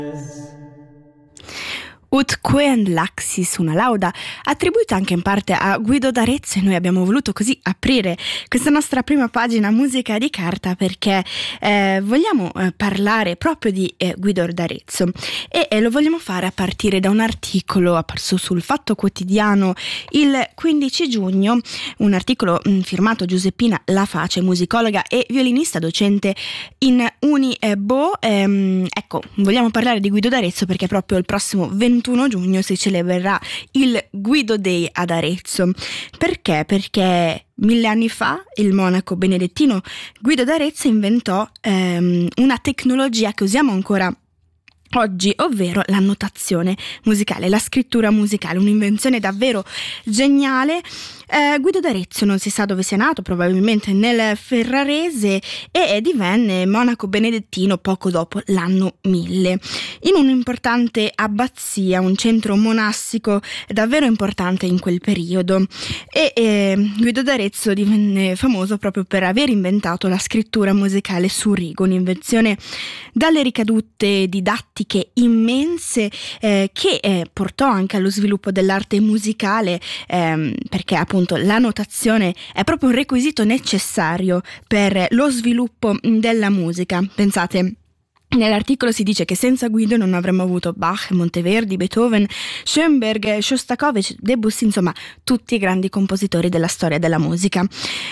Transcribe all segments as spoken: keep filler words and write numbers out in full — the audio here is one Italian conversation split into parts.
Ut queend laxis una lauda, attribuita anche in parte a Guido d'Arezzo, e noi abbiamo voluto così aprire questa nostra prima pagina musica di carta perché eh, vogliamo eh, parlare proprio di eh, Guido d'Arezzo e eh, lo vogliamo fare a partire da un articolo apparso sul Fatto Quotidiano il quindici giugno, un articolo mh, firmato Giuseppina Laface, musicologa e violinista docente in Unibo. Ehm, ecco, vogliamo parlare di Guido d'Arezzo perché proprio il prossimo ventuno giugno si celebrerà il Guido Day ad Arezzo. Perché? Perché mille anni fa il monaco benedettino Guido d'Arezzo inventò ehm, una tecnologia che usiamo ancora oggi, ovvero la notazione musicale, la scrittura musicale, un'invenzione davvero geniale. Eh, Guido d'Arezzo non si sa dove sia nato, probabilmente nel Ferrarese, e divenne monaco benedettino poco dopo l'anno mille, in un'importante abbazia, un centro monastico davvero importante in quel periodo. E eh, Guido d'Arezzo divenne famoso proprio per aver inventato la scrittura musicale su rigo, un'invenzione dalle ricadute didattiche immense eh, che eh, portò anche allo sviluppo dell'arte musicale, ehm, perché appunto la notazione è proprio un requisito necessario per lo sviluppo della musica. Pensate, nell'articolo si dice che senza Guido non avremmo avuto Bach, Monteverdi, Beethoven, Schoenberg, Shostakovich, Debussy, insomma tutti i grandi compositori della storia della musica.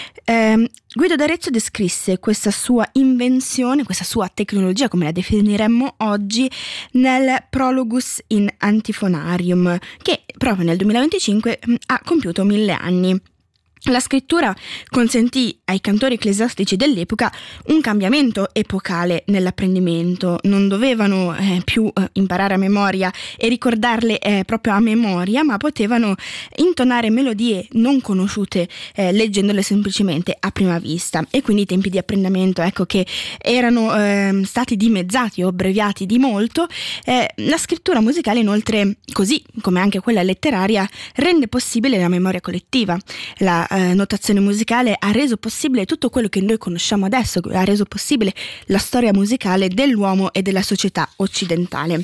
Eh, Guido d'Arezzo descrisse questa sua invenzione, questa sua tecnologia, come la definiremmo oggi, nel Prologus in Antiphonarium, che proprio nel duemilaventicinque ha compiuto mille anni. La scrittura consentì ai cantori ecclesiastici dell'epoca un cambiamento epocale nell'apprendimento. Non dovevano eh, più eh, imparare a memoria e ricordarle eh, proprio a memoria, ma potevano intonare melodie non conosciute eh, leggendole semplicemente a prima vista, e quindi i tempi di apprendimento, ecco, che erano eh, stati dimezzati o abbreviati di molto. Eh, la scrittura musicale, inoltre, così come anche quella letteraria, rende possibile la memoria collettiva. La Eh, notazione musicale ha reso possibile tutto quello che noi conosciamo adesso, ha reso possibile la storia musicale dell'uomo e della società occidentale.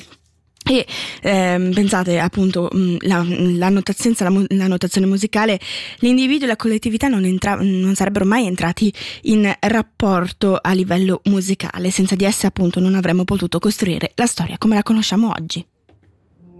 E ehm, pensate appunto mh, la, la, notazione, la, la notazione musicale, l'individuo e la collettività non, entra, non sarebbero mai entrati in rapporto a livello musicale. Senza di esse appunto non avremmo potuto costruire la storia come la conosciamo oggi.